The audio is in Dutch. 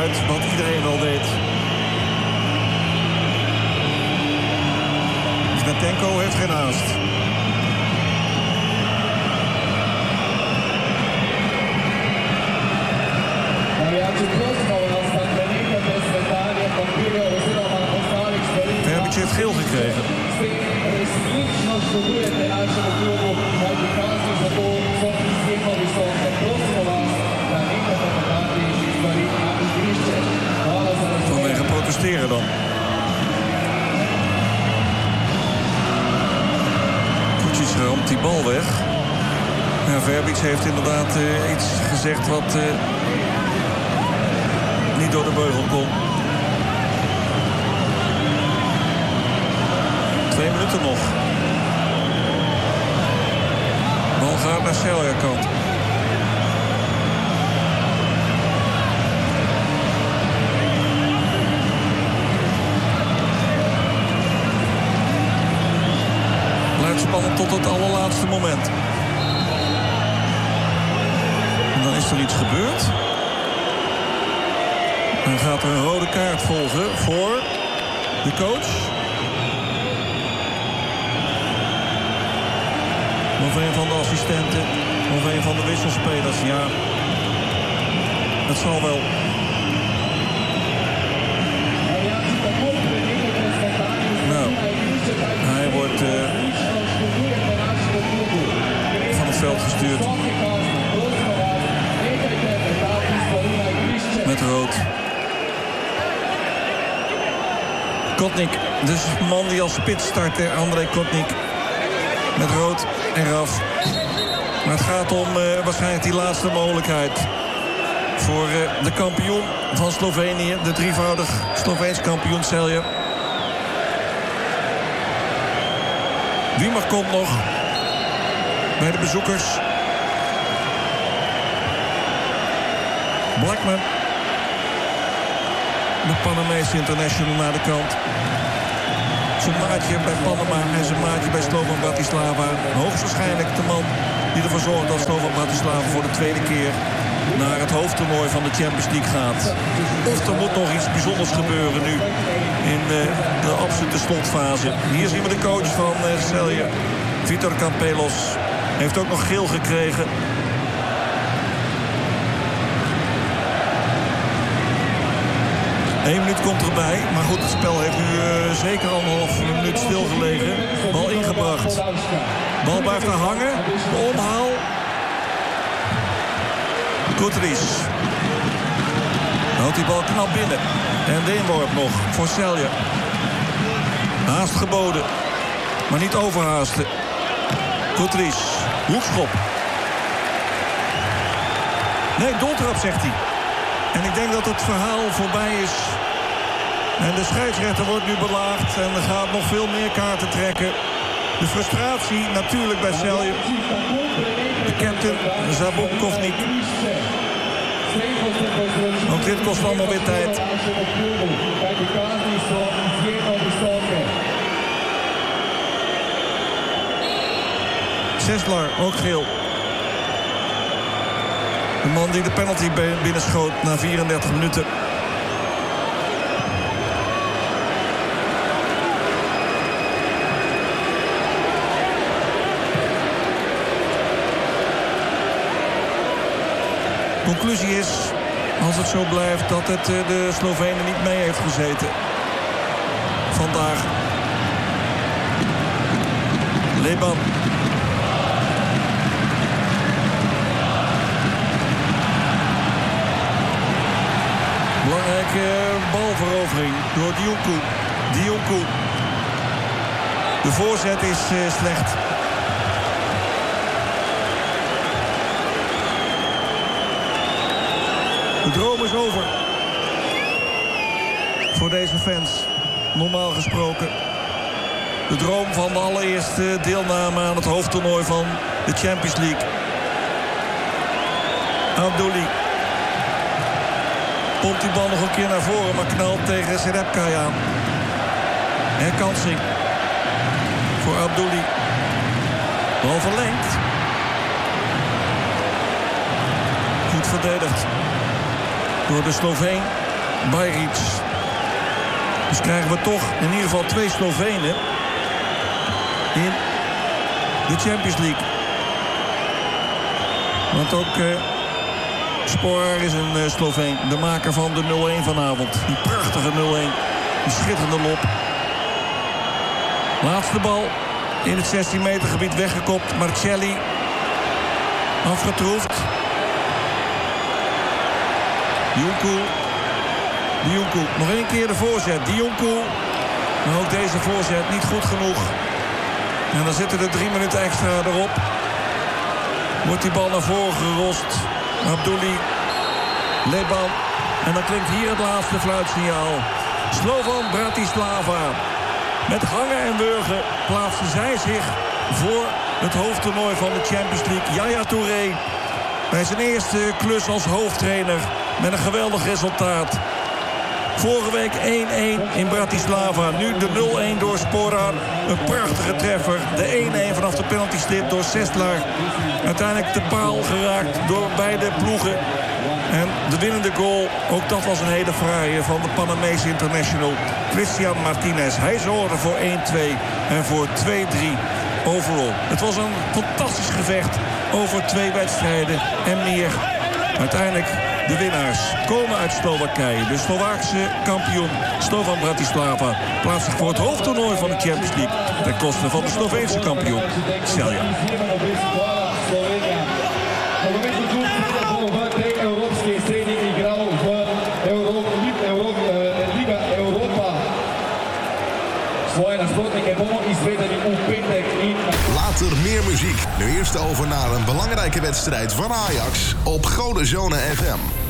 uit wat iedereen al weet. Snatenko heeft geen haast. Verbic heeft geel gekregen. Vanwege protesteren dan. Kucic ramt die bal weg. Ja, Verbic heeft inderdaad iets gezegd wat niet door de beugel kon. 2 minuten nog. Bal gaat naar Celje kant. Blijft spannend tot het allerlaatste moment. En dan is er iets gebeurd. Dan gaat er een rode kaart volgen voor de coach. Of een van de assistenten. Of een van de wisselspelers. Ja, het zal wel. Nou, hij wordt van het veld gestuurd. Met rood. Kotnik, dus man die als spits startte, André Kotnik. Met rood en raf. Maar het gaat om waarschijnlijk die laatste mogelijkheid. Voor de kampioen van Slovenië. De drievoudig Sloveens kampioen Celje. Wiemer komt nog. Bij de bezoekers. Blackman. De Panamese international naar de kant. Zijn maatje bij Panama en zijn maatje bij Slovan Bratislava. Hoogstwaarschijnlijk de man die ervoor zorgt dat Slovan Bratislava voor de tweede keer naar het hoofdtoernooi van de Champions League gaat. Of er moet nog iets bijzonders gebeuren nu in de absolute slotfase. Hier zien we de coach van Celje, Vitor Campelos. Heeft ook nog geel gekregen. Eén minuut komt erbij. Maar goed, het spel heeft nu zeker 1,5 minuut stilgelegen. Bal ingebracht. Bal blijft er hangen. De omhaal. Kutris. Houdt die bal knap binnen. En de inworp nog voor Celje. Haast geboden. Maar niet overhaasten. Kutris. Hoekschop. Nee, doeltrap zegt hij. En ik denk dat het verhaal voorbij is. En de scheidsrechter wordt nu belaagd. En er gaat nog veel meer kaarten trekken. De frustratie natuurlijk bij Celje. De captain, Zabobkovnik. Want dit kost allemaal weer tijd. Seslar, ook geel. De man die de penalty binnenschoot na 34 minuten. Conclusie is, als het zo blijft, dat het de Slovenen niet mee heeft gezeten. Vandaag. Leban. Belangrijke balverovering door Dionku. Dionku. De voorzet is slecht. De droom is over. Voor deze fans. Normaal gesproken. De droom van de allereerste deelname aan het hoofdtoernooi van de Champions League. Abdouli. Pompt die bal nog een keer naar voren, maar knalt tegen Serepkay aan. Herkansing. Voor Abdouli. Bal verlengd. Goed verdedigd. Door de Sloveen. Bajric. Dus krijgen we toch in ieder geval 2 Slovenen in de Champions League. Want ook Sporar is een Sloveen. De maker van de 0-1 vanavond. Die prachtige 0-1. Die schitterende lop. Laatste bal in het 16 meter gebied weggekopt. Marcelli afgetroefd. Dionku. Nog 1 keer de voorzet. Dionku. Maar ook deze voorzet niet goed genoeg. En dan zitten er 3 minuten extra erop. Wordt die bal naar voren gerost. Abdouli. Leban. En dan klinkt hier het laatste fluitsignaal. Slovan Bratislava. Met hangen en wurgen plaatsen zij zich voor het hoofdtoernooi van de Champions League. Yaya Touré bij zijn eerste klus als hoofdtrainer met een geweldig resultaat. Vorige week 1-1 in Bratislava. Nu de 0-1 door Sporar. Een prachtige treffer. De 1-1 vanaf de penaltystip door Sestlar. Uiteindelijk de paal geraakt door beide ploegen. En de winnende goal, ook dat was een hele fraaie van de Panamese international Christian Martinez. Hij zorgde voor 1-2 en voor 2-3 overall. Het was een fantastisch gevecht over 2 wedstrijden en meer. Uiteindelijk de winnaars komen uit Slowakije. De Slovaakse kampioen Slovan Bratislava plaatst zich voor het hoofdtoernooi van de Champions League ten koste van de Sloveense kampioen Celje. Later meer muziek. Nu eerst over naar een belangrijke wedstrijd van Ajax op Gode Zone FM.